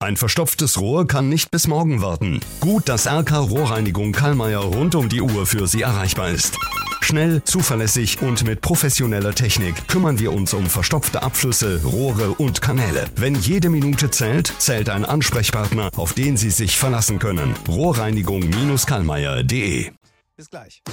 Ein verstopftes Rohr kann nicht bis morgen warten. Gut, dass RK Rohrreinigung Kallmeier rund um die Uhr für Sie erreichbar ist. Schnell, zuverlässig und mit professioneller Technik kümmern wir uns um verstopfte Abflüsse, Rohre und Kanäle. Wenn jede Minute zählt, zählt ein Ansprechpartner, auf den Sie sich verlassen können. Rohrreinigung-kallmeier.de. Bis gleich.